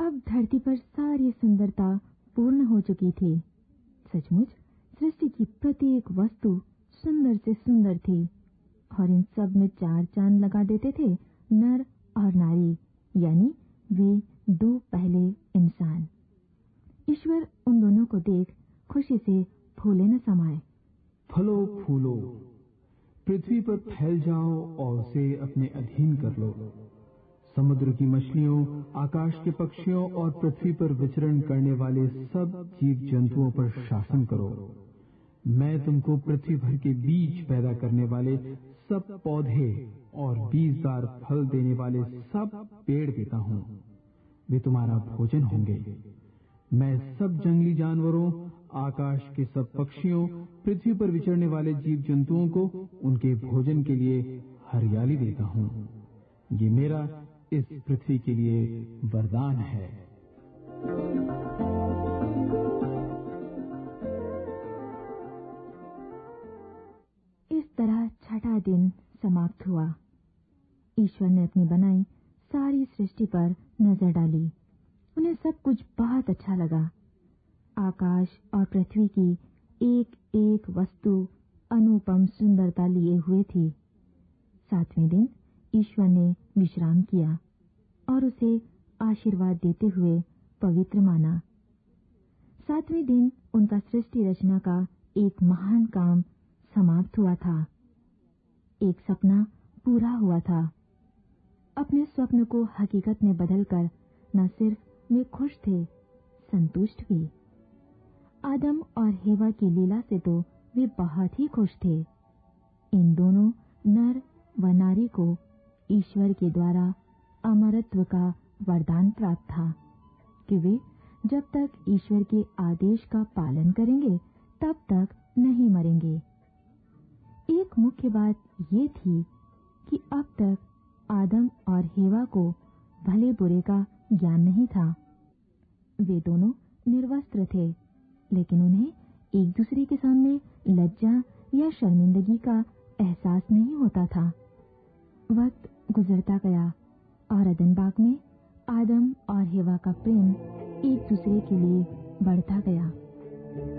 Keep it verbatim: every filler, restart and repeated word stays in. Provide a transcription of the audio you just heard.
अब धरती पर सारी सुंदरता पूर्ण हो चुकी थी। सचमुच सृष्टि की प्रत्येक वस्तु सुंदर से सुंदर थी और इन सब में चार चांद लगा देते थे नर और नारी, यानी वे दो पहले इंसान। ईश्वर उन दोनों को देख खुशी से फूले न समाये। फलो फूलो, पृथ्वी पर फैल जाओ और उसे अपने अधीन कर लो। समुद्र की मछलियों, आकाश के पक्षियों और पृथ्वी पर विचरण करने वाले सब जीव जंतुओं पर शासन करो। मैं तुमको पृथ्वी भर के बीज पैदा करने वाले सब पौधे और बीजदार फल देने वाले सब पेड़ देता हूँ। वे तुम्हारा भोजन होंगे। मैं सब जंगली जानवरों, आकाश के सब पक्षियों, पृथ्वी पर विचरने वाले जीव जंतुओं को उनके भोजन के लिए हरियाली देता हूँ। ये मेरा इस पृथ्वी के लिए वरदान है। इस तरह छठा दिन समाप्त हुआ। ईश्वर ने अपनी बनाई सारी सृष्टि पर नजर डाली। उन्हें सब कुछ बहुत अच्छा लगा। आकाश और पृथ्वी की एक एक वस्तु अनुपम सुंदरता लिए हुए थी। सातवें दिन ईश्वर ने विश्राम किया और उसे आशीर्वाद देते हुए पवित्र माना। सातवें दिन उनका सृष्टि रचना का एक महान काम समाप्त हुआ था। एक सपना पूरा हुआ था। अपने स्वप्न को हकीकत में बदलकर न सिर्फ वे खुश थे, संतुष्ट भी। आदम और हेवा की लीला से तो वे बहुत ही खुश थे। इन दोनों नर व नारी को ईश्वर के द्वारा अमरत्व का वरदान प्राप्त था कि वे जब तक ईश्वर के आदेश का पालन करेंगे तब तक नहीं मरेंगे। एक मुख्य बात ये थी कि अब तक आदम और हेवा को भले बुरे का ज्ञान नहीं था। वे दोनों निर्वस्त्र थे, लेकिन उन्हें एक दूसरे के सामने लज्जा या शर्मिंदगी का एहसास नहीं होता था। वक्त गुजरता गया और अदन बाग में आदम और हेवा का प्रेम एक दूसरे के लिए बढ़ता गया।